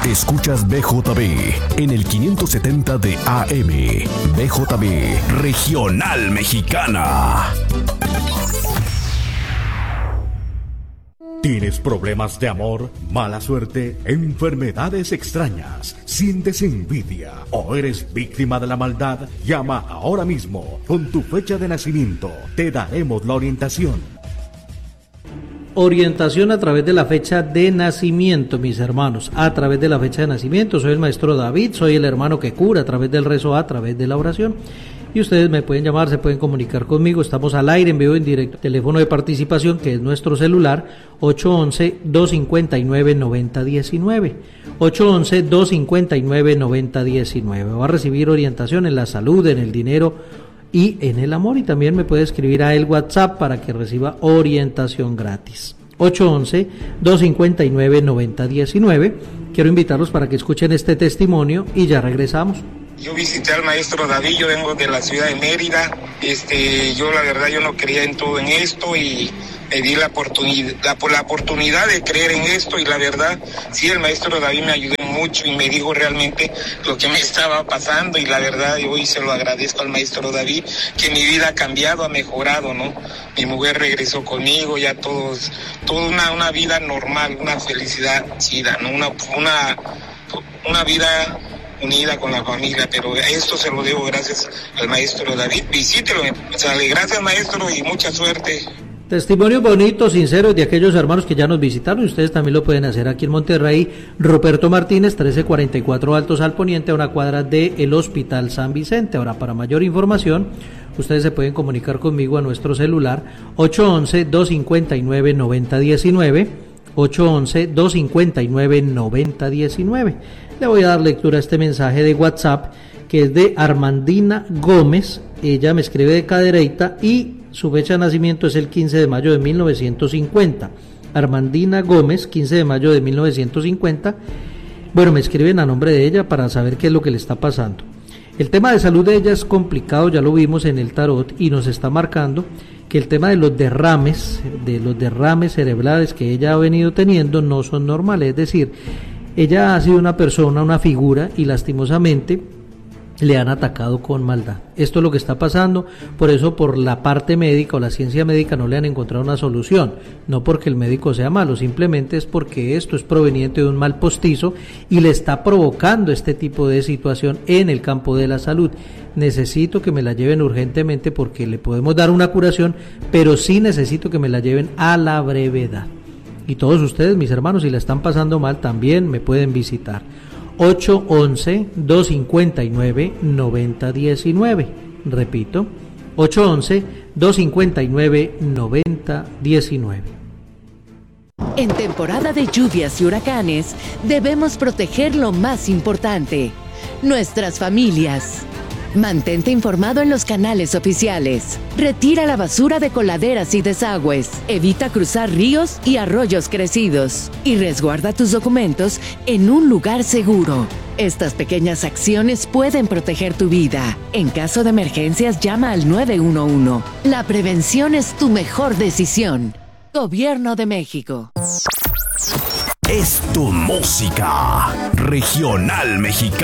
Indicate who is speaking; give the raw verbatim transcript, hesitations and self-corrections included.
Speaker 1: Escuchas B J B en el quinientos setenta de A M. B J B Regional Mexicana. ¿Tienes problemas de amor, mala suerte, enfermedades extrañas, sientes envidia o eres víctima de la maldad? Llama ahora mismo con tu fecha de nacimiento. Te daremos la orientación.
Speaker 2: Orientación a través de la fecha de nacimiento, mis hermanos, a través de la fecha de nacimiento. Soy el maestro David, soy el hermano que cura a través del rezo, a través de la oración. Y ustedes me pueden llamar, se pueden comunicar conmigo, estamos al aire, en vivo, en directo. Teléfono de participación, que es nuestro celular, ocho once, dos cincuenta y nueve, noventa diecinueve. ocho once, dos cincuenta y nueve, noventa diecinueve. Va a recibir orientación en la salud, en el dinero y en el amor. Y también me puede escribir a el WhatsApp para que reciba orientación gratis. ocho once, dos cincuenta y nueve, noventa diecinueve. Quiero invitarlos para que escuchen este testimonio y ya regresamos.
Speaker 3: Yo visité al maestro David, yo vengo de la ciudad de Mérida, este, yo la verdad yo no creía en todo en esto y me di la oportunidad, la, la oportunidad de creer en esto y la verdad, sí, el maestro David me ayudó mucho y me dijo realmente lo que me estaba pasando y la verdad yo hoy se lo agradezco al maestro David, que mi vida ha cambiado, ha mejorado, ¿no? Mi mujer regresó conmigo, ya todos, toda una, una vida normal, una felicidad chida, ¿no? Una, una, una vida unida con la familia, pero esto se lo debo gracias al maestro David. Visítelo, o sea, gracias maestro y mucha suerte.
Speaker 2: Testimonios bonitos, sinceros de aquellos hermanos que ya nos visitaron, y ustedes también lo pueden hacer aquí en Monterrey. Ruperto Martínez, trece cuarenta y cuatro Altos al Poniente, a una cuadra del Hospital San Vicente. Ahora, para mayor información, ustedes se pueden comunicar conmigo a nuestro celular ocho once, dos cincuenta y nueve, noventa diecinueve, ocho once, dos cincuenta y nueve, noventa diecinueve. Le voy a dar lectura a este mensaje de WhatsApp que es de Armandina Gómez. Ella me escribe de Cadereyta y su fecha de nacimiento es el quince de mayo de mil novecientos cincuenta. Armandina Gómez, quince de mayo de mil novecientos cincuenta. Bueno, me escriben a nombre de ella para saber qué es lo que le está pasando. El tema de salud de ella es complicado, ya lo vimos en el tarot y nos está marcando que el tema de los derrames, de los derrames cerebrales que ella ha venido teniendo no son normales, es decir, ella ha sido una persona, una figura y lastimosamente le han atacado con maldad. Esto es lo que está pasando, por eso por la parte médica o la ciencia médica no le han encontrado una solución, no porque el médico sea malo, simplemente es porque esto es proveniente de un mal postizo y le está provocando este tipo de situación en el campo de la salud. Necesito que me la lleven urgentemente porque le podemos dar una curación, pero sí necesito que me la lleven a la brevedad. Y todos ustedes, mis hermanos, si la están pasando mal, también me pueden visitar. ocho once, dos cincuenta y nueve, noventa diecinueve. Repito, ocho once, dos cincuenta y nueve, noventa diecinueve.
Speaker 4: En temporada de lluvias y huracanes, debemos proteger lo más importante, nuestras familias. Mantente informado en los canales oficiales. Retira la basura de coladeras y desagües. Evita cruzar ríos y arroyos crecidos. Y resguarda tus documentos en un lugar seguro. Estas pequeñas acciones pueden proteger tu vida. En caso de emergencias, llama al nueve uno uno. La prevención es tu mejor decisión. Gobierno de México.
Speaker 1: Es tu música regional mexicana.